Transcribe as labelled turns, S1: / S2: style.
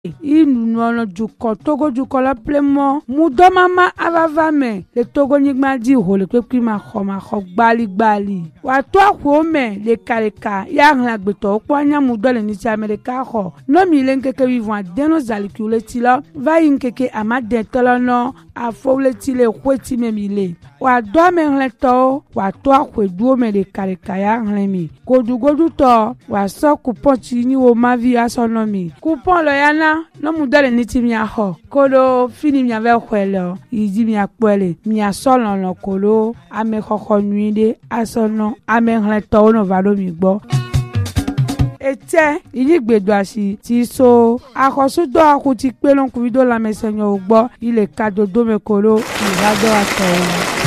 S1: Inuno jukɔ Togo jukɔ la plemɔ mudɔmama avava me le Togo nyigba dzi ho le kpekpe maxɔ gbali wàtó aƒo me leka ya hlẽ agbetɔwo kpɔ anya mudɔ le nitsi ame ɖeka xɔ nɔmi le ŋkeke 21 zalikiwo le tsi la va yi ŋkeke amadetɔ la nɔ afɔ le tsi le xoeti me mi le wàdó ame hlẽtɔwo wàtó aƒoeduwo me leka ya hlẽ mi godugotɔ wàsɔ kupɔn tsi nyi wo mavi asɔ nɔ mi kupɔn le ya na nɔmudɔ le nitsi miaxɔ koɖo fini miave xɔe le yi dzi miakpɔe le miasɔ lɔlɔ kolo amexɔxɔ nyui ɖe asɔ nɔ ame hlẽtɔwo nɔ va ɖo mi gbɔ. Ete yi gbedoasi ti so akɔsudɔ akuti kpelɔnkuvido lãmesẽnyawo gbɔ yi le kadodo me kolo yi va dɔ atɔwo.